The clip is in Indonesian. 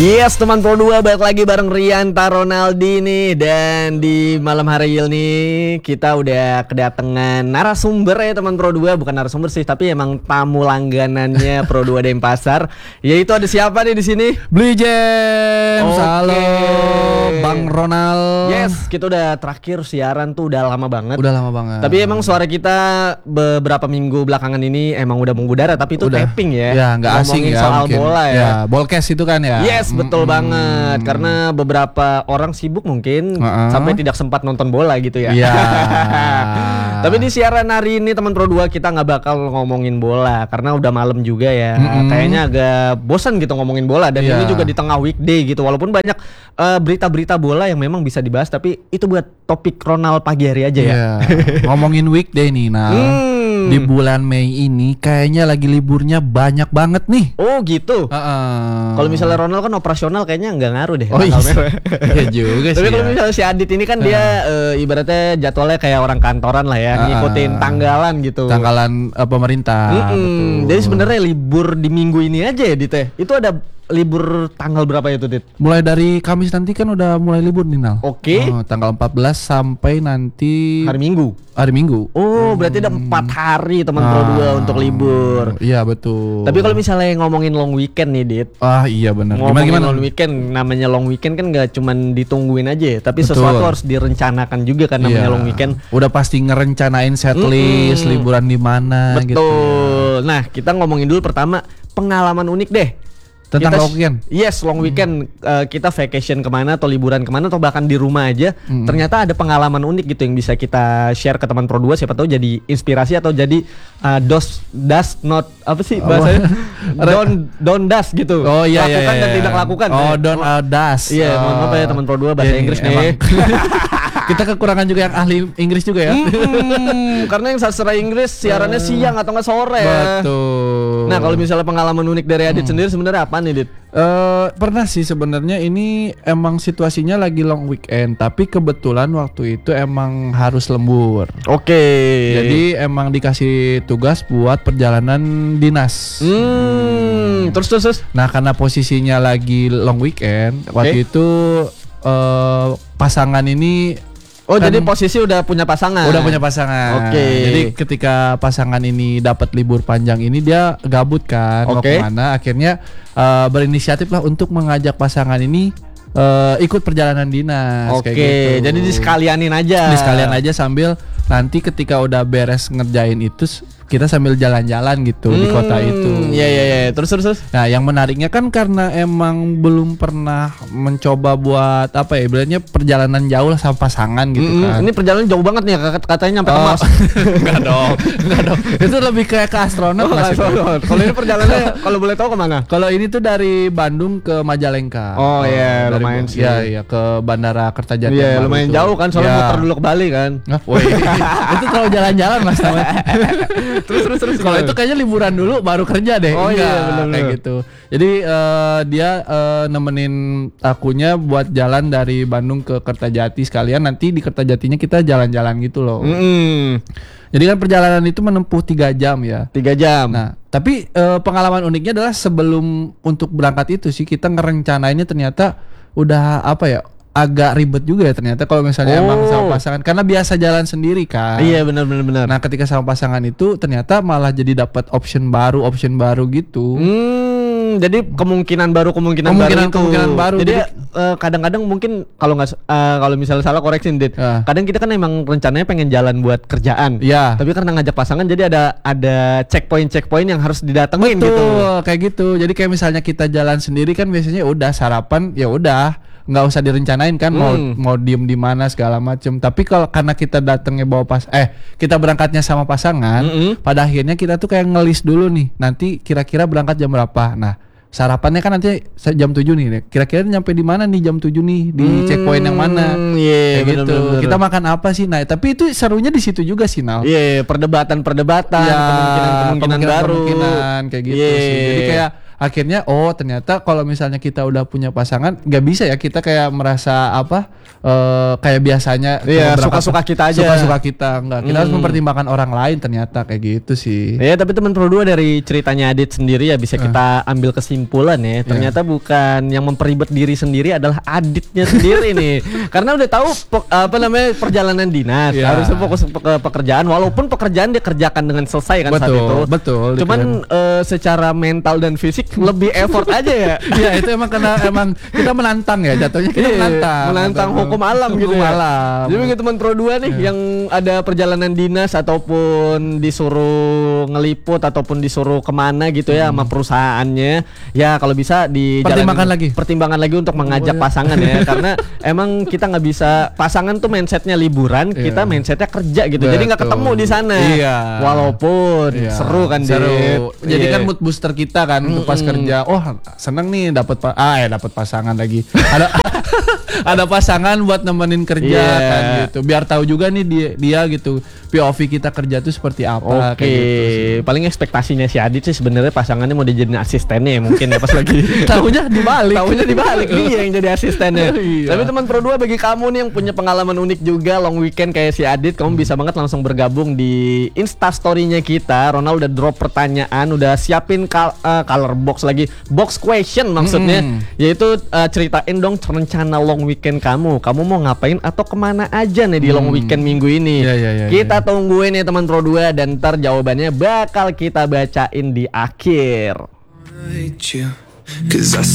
Yes, teman Pro 2 balik lagi bareng Rianta Ronaldi nih. Dan di malam hari ini kita udah kedatangan narasumber ya teman Pro 2. Bukan narasumber sih, tapi emang tamu langganannya Pro 2 Denpasar. Yaitu ada siapa nih di sini? Bli James. Halo Bang Ronald. Yes, kita udah terakhir siaran tuh udah lama banget. Udah lama banget. Tapi emang suara kita beberapa minggu belakangan ini emang udah mengudara, tapi itu tapping ya. Ya, nggak asing ya. Soal mungkin. bola ya. Ya, Bolkes itu kan ya. Yes, betul banget. Karena beberapa orang sibuk mungkin sampai tidak sempat nonton bola gitu ya. Iya. Tapi di siaran hari ini teman Pro 2 kita nggak bakal ngomongin bola karena udah malam juga ya. Kayaknya agak bosan gitu ngomongin bola dan ini juga di tengah weekday gitu. Walaupun banyak berita-berita bola yang memang bisa dibahas, tapi itu buat topik Ronald pagi hari aja ya. Ngomongin weekday nih, di bulan Mei ini kayaknya lagi liburnya banyak banget nih. Oh gitu. Kalau misalnya Ronald kan operasional kayaknya nggak ngaruh deh. Oh iya juga sih. Tapi kalau misalnya si Adit ini kan dia ibaratnya jadwalnya kayak orang kantoran lah ya, ngikutin tanggalan gitu. Tanggalan pemerintah. Jadi sebenarnya libur di minggu ini aja ya Dit. Itu ada libur tanggal berapa itu Dit? Mulai dari Kamis nanti kan udah mulai libur nih Nal. Oke. Tanggal 14 sampai nanti hari Minggu. Hari Minggu. Oh, berarti ada 4 hari teman Pro 2 untuk libur. Iya betul. Tapi kalau misalnya ngomongin long weekend nih Dit. Iya benar. Gimana long weekend? Namanya long weekend kan gak cuman ditungguin aja, tapi sesuatu harus direncanakan juga kan namanya long weekend. Udah pasti ngerencanain setlist liburan di mana gitu. Betul. Nah, kita ngomongin dulu pertama pengalaman unik deh. Tentang long weekend? Yes, long weekend. Kita vacation kemana atau liburan kemana atau bahkan di rumah aja. Ternyata ada pengalaman unik gitu yang bisa kita share ke teman Pro 2. Siapa tahu jadi inspirasi atau jadi does not apa sih bahasanya? Don't does gitu. Oh iya. Lakukan dan tidak lakukan. Oh don't does. Iya, mohon maaf ya teman Pro 2 bahasa Inggris nih. Kita kekurangan juga yang ahli Inggris juga ya. Karena yang sastra Inggris siarannya siang atau nggak sore. Betul. Nah, kalau misalnya pengalaman unik dari Adit sendiri sebenarnya apa nih Dit? Pernah sih sebenarnya ini emang situasinya lagi long weekend, tapi kebetulan waktu itu emang harus lembur. Oke. Jadi emang dikasih tugas buat perjalanan dinas. Terus. Nah, karena posisinya lagi long weekend, waktu itu pasangan ini kan, jadi posisi udah punya pasangan. Udah punya pasangan. Oke. Jadi ketika pasangan ini dapat libur panjang ini dia gabut kan, mau kemana? Akhirnya berinisiatif lah untuk mengajak pasangan ini ikut perjalanan dinas. Oke. Kayak gitu. Jadi disekalianin aja. Disekalian aja sambil nanti ketika udah beres ngerjain itu kita sambil jalan-jalan gitu di kota itu. Iya. Terus. Nah, yang menariknya kan karena emang belum pernah mencoba buat apa ya, ibaratnya perjalanan jauh lah sama pasangan gitu kan. Ini perjalanan jauh banget nih katanya nyampe ke Mars. Enggak dong. Itu lebih kayak ke astronot Mas. Kalau ini perjalanannya kalau boleh tahu kemana? Kalau ini tuh dari Bandung ke Majalengka. Oh iya, lumayan sih. Iya, ke Bandara Kertajati. Iya, lumayan jauh kan, soalnya muter dulu ke Bali kan. Itu terlalu jalan-jalan Mas namanya. Terus. Kalau itu kayaknya liburan dulu baru kerja deh. Oh iya, benar kayak gitu. Jadi dia nemenin akunya buat jalan dari Bandung ke Kertajati sekalian. Nanti di Kertajatinya kita jalan-jalan gitu loh. Jadi kan perjalanan itu menempuh 3 jam ya. 3 jam. Nah, tapi pengalaman uniknya adalah sebelum untuk berangkat itu sih kita ngerencanainnya ternyata udah apa ya, agak ribet juga ya ternyata kalau misalnya emang sama pasangan, karena biasa jalan sendiri kan. Iya benar. Nah, ketika sama pasangan itu ternyata malah jadi dapat option baru gitu. Jadi kemungkinan baru Jadi kadang-kadang mungkin kalau misalnya salah koreksi Dit. Kadang kita kan emang rencananya pengen jalan buat kerjaan. Iya. Tapi karena ngajak pasangan jadi ada checkpoint yang harus didatengin. Betul, gitu. Kayak gitu. Jadi kayak misalnya kita jalan sendiri kan biasanya udah sarapan ya udah nggak usah direncanain kan mau diem di mana segala macem. Tapi kalau karena kita datangnya bawa kita berangkatnya sama pasangan, pada akhirnya kita tuh kayak ngelis dulu nih nanti kira-kira berangkat jam berapa. Nah, sarapannya kan nanti jam 7 nih. Kira-kira nyampe di mana nih jam 7 nih, di checkpoint yang mana. Iya, kayak gitu. Kita makan apa sih? Nah, tapi itu serunya di situ juga sih, Nal. Iya, perdebatan, kemungkinan baru. Kayak gitu sih. Jadi kayak akhirnya ternyata kalau misalnya kita udah punya pasangan nggak bisa ya kita kayak merasa kayak biasanya suka-suka kita aja. Suka-suka kita enggak. Kita harus mempertimbangkan orang lain ternyata kayak gitu sih. Ya, tapi teman Pro 2 dari ceritanya Adit sendiri ya bisa kita ambil kesimpulan ya. Ternyata bukan yang memperibet diri sendiri adalah Aditnya sendiri nih. Karena udah tahu perjalanan dinas, harusnya fokus ke pekerjaan walaupun pekerjaan dia kerjakan dengan selesai kan saat itu. Betul. Cuman secara mental dan fisik lebih effort aja ya. Iya, itu emang karena kita menantang ya jatuhnya kita menantang hukum alam gitu ya. Jadi bagi teman Pro 2 nih yang ada perjalanan dinas ataupun disuruh ngeliput ataupun disuruh kemana gitu ya sama perusahaannya, ya kalau bisa pertimbangkan lagi untuk mengajak pasangan ya. Karena emang kita nggak bisa, pasangan tuh mindsetnya liburan, kita mindsetnya kerja gitu. Jadi nggak ketemu di sana. Walaupun seru kan. Jadi kan mood booster kita kan pas kerja, seneng nih dapat pasangan lagi. Ada pasangan buat nemenin kerja kan gitu. Biar tahu juga nih dia gitu. POV kita kerja tuh seperti apa kayak gitu. Paling ekspektasinya si Adit sih sebenarnya pasangannya mau dijadiin asistennya ya mungkin ya pas lagi. Tahunya dibalik dia yang jadi asistennya. Tapi teman Pro 2 bagi kamu nih yang punya pengalaman unik juga long weekend kayak si Adit, kamu bisa banget langsung bergabung di Insta story-nya kita. Ronald udah drop pertanyaan, udah siapin color box lagi, box question maksudnya, yaitu ceritain dong rencana long weekend kamu mau ngapain atau kemana aja nih di long weekend minggu ini. Kita tungguin ya teman Pro 2 dan ntar jawabannya bakal kita bacain di akhir.